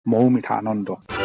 মৌমিঠা আনন্দ।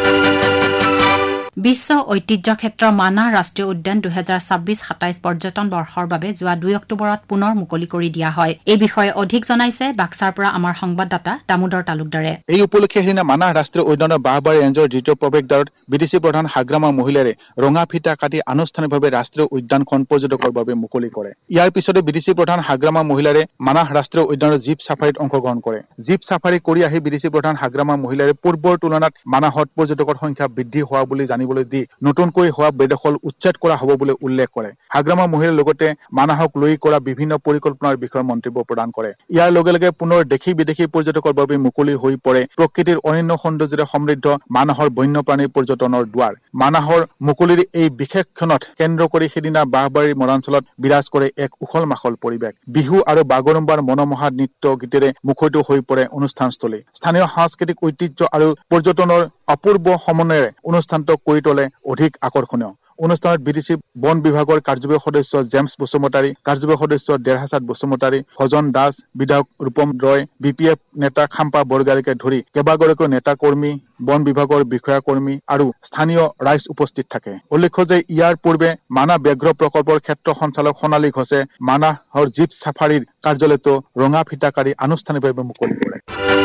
বিশ্ব ঐতিহ্য ক্ষেত্ৰ মানাহ ৰাষ্ট্ৰীয় উদ্যান 2026-27 পৰ্যটন বৰ্ষৰ বাবে যোৱা 2 অক্টোবৰত পুনৰ মুকলি কৰি দিয়া হয়। এই বিষয়ে অধিক জনাইছে বাক্সাৰ পৰা আমাৰ সংবাদদাতা দামোদৰ তালুকদাৰে। এই উপলক্ষে সেইদিনা মানাহ ৰাষ্ট্ৰীয় উদ্যানৰ বাহবাৰী ৰেঞ্জৰ দ্বিতীয় প্ৰৱেশদ্বাৰত বিডিচি প্ৰধান হাগ্ৰামা মহিলাৰে ৰঙা ফিটা কাটি আনুষ্ঠানিকভাৱে ৰাষ্ট্ৰীয় উদ্যানখন পৰ্যটকৰ বাবে মুকলি কৰে। ইয়াৰ পিছতে বিডিচি প্ৰধান হাগ্ৰামা মহিলাৰে মানাহ ৰাষ্ট্ৰীয় উদ্যানৰ জীপ চাফাৰীত অংশগ্ৰহণ কৰে। জীপ চাফাৰী কৰি আহি বিডিচি প্ৰধান হাগ্ৰামা মহিলাৰে পূৰ্বৰ তুলনাত মানাহত পৰ্যটকৰ সংখ্যা বৃদ্ধি হোৱা বুলি জানিবলৈ দি নতুনকৈ হোৱা বেদখল উচ্ছেদ কৰা হ'ব বুলি উল্লেখ কৰে। হাগ্ৰামা মহিলাৰ লগতে মানাহক লৈ কৰা বিভিন্ন পৰিকল্পনাৰ বিষয়ে মন্তব্য প্ৰদান কৰে। ইয়াৰ লগে লগে পুনৰ দেশী বিদেশী পৰ্যটকৰ বাবে মুকলি হৈ পৰে প্ৰকৃতিৰ অনন্য সৌন্দৰ্যৰে সমৃদ্ধ মানাহৰ বন্যপ্ৰাণী পৰ্যটনৰ দুৱাৰ। মানাহৰ মুকলিৰ এই বিশেষ ক্ষণত কেন্দ্ৰ কৰি সিদিনা বাহবাৰীৰ মৰাঞ্চলত বিৰাজ কৰে এক উখল মাখল পৰিৱেশ। বিহু আৰু বাগৰুম্বাৰ মনোমোহা নৃত্য গীতেৰে মুখৰিত হৈ পৰে অনুষ্ঠানস্থলী। স্থানীয় সাংস্কৃতিক ঐতিহ্য আৰু পৰ্যটনৰ অপূৰ্ব সমন্বয়েৰে অনুষ্ঠানটো কৰি তোলে অধিক আকৰ্ষণীয়। অনুষ্ঠানত বিডিচি বন বিভাগৰ কাৰ্যবাহী সদস্য জেমছ বসুমতাৰী, কাৰ্যবাহী সদস্য দেৰহাছাদ বসুমতাৰী, ভজন দাস, বিধায়ক ৰূপম ৰয়, BPF নেতা খাম্পা বৰগাৰীকে ধৰি কেইবাগৰাকীও নেতা কৰ্মী, বন বিভাগৰ বিষয়া কৰ্মী আৰু স্থানীয় ৰাইজ উপস্থিত থাকে। উল্লেখ্য যে ইয়াৰ পূৰ্বে মানাহ ব্যাঘ্ৰ প্ৰকল্পৰ ক্ষেত্ৰ সঞ্চালক সোণালী ঘোষে মানাহৰ জীপ চাফাৰীৰ কাৰ্যালয়টো ৰঙা ফিটাকাৰী আনুষ্ঠানিকভাৱে মুকলি কৰে।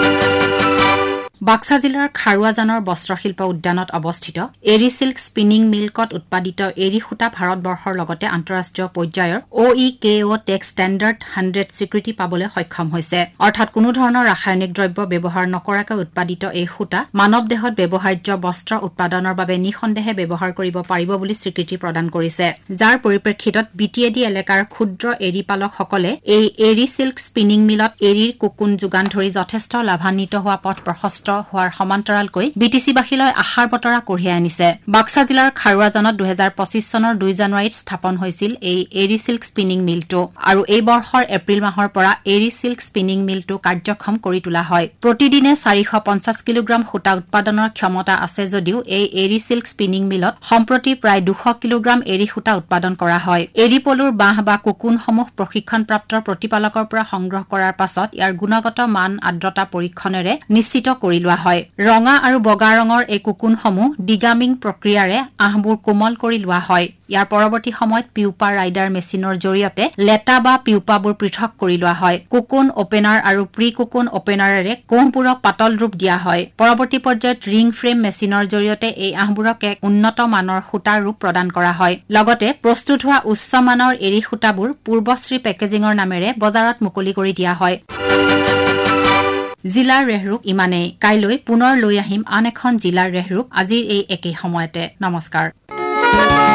বাক্সা জিলাৰ খাৰুৱাজানৰ বস্ত্ৰশিল্প উদ্যানত অৱস্থিত এৰি চিল্ক স্পিনিং মিল্কত উৎপাদিত এৰি সূতা ভাৰতবৰ্ষৰ লগতে আন্তঃৰাষ্ট্ৰীয় পৰ্যায়ৰ OEKO টেক ষ্টেণ্ডাৰ্ড 100 স্বীকৃতি পাবলৈ সক্ষম হৈছে। অৰ্থাৎ কোনো ধৰণৰ ৰাসায়নিক দ্ৰব্য ব্যৱহাৰ নকৰাকৈ উৎপাদিত এই সূতা মানৱ দেহত ব্যৱহাৰ্য বস্ত্ৰ উৎপাদনৰ বাবে নিঃসন্দেহে ব্যৱহাৰ কৰিব পাৰিব বুলি স্বীকৃতি প্ৰদান কৰিছে। যাৰ পৰিপ্ৰেক্ষিতত BTAD এলেকাৰ ক্ষুদ্ৰ এৰি পালকসকলে এই এৰি চিল্ক স্পিনিং মিলত এৰিৰ কোকুন যোগান ধৰি যথেষ্ট লাভান্বিত হোৱা পথ প্ৰশস্ত হোৱাৰ সমান্তৰালকৈ বিটিচিবাসীলৈ আশাৰ বতৰা কঢ়িয়াই আনিছে। বাক্সা জিলাৰ খাৰুৱাজানত 2025 চনৰ 2 জানুৱাৰীত স্থাপন হৈছিল এই এৰি চিল্ক স্পিনিং মিলটো আৰু এই বৰ্ষৰ এপ্ৰিল মাহৰ পৰা এৰি চিল্ক স্পিনিং মিলটো কাৰ্যক্ষম কৰি তোলা হয়। প্ৰতিদিনে 450 কিলোগ্ৰাম সূতা উৎপাদনৰ ক্ষমতা আছে যদিও এই এৰি চিল্ক স্পিনিং মিলত সম্প্ৰতি প্ৰায় 200 কিলোগ্ৰাম এৰি সূতা উৎপাদন কৰা হয়। এৰি পলুৰ বাঁহ বা কোকুনসমূহ প্ৰশিক্ষণপ্ৰাপ্ত প্ৰতিপালকৰ পৰা সংগ্ৰহ কৰাৰ পাছত ইয়াৰ গুণগত মান আৰ্দ্ৰতা পৰীক্ষণেৰে নিশ্চিত কৰি লোৱা হয়। ৰঙা আৰু বগা ৰঙৰ এই কোকুনসমূহ ডিগামিং প্ৰক্ৰিয়াৰে আঁহবোৰ কোমল কৰি লোৱা হয়। ইয়াৰ পৰৱৰ্তী সময়ত পিউপা ৰাইডাৰ মেচিনৰ জৰিয়তে লেটা বা পিউপাবোৰ পৃথক কৰি লোৱা হয়। কোকুন অপেনাৰ আৰু প্ৰি কোকুন অপেনাৰেৰে কোঁহবোৰক পাতল ৰূপ দিয়া হয়। পৰৱৰ্তী পৰ্যায়ত ৰিং ফ্ৰেম মেচিনৰ জৰিয়তে এই আঁহবোৰক এক উন্নত মানৰ সূতাৰ ৰূপ প্ৰদান কৰা হয়। লগতে প্ৰস্তুত হোৱা উচ্চ মানৰ এৰি সূতাবোৰ পূৰ্বশ্ৰী পেকেজিঙৰ নামেৰে বজাৰত মুকলি কৰি দিয়া হয়। জিলাৰ ৰেহৰূপ ইমানেই। কাইলৈ পুনৰ লৈ আহিম আন এখন জিলাৰ ৰেহৰূপ আজিৰ এই একেই সময়তে। নমস্কাৰ।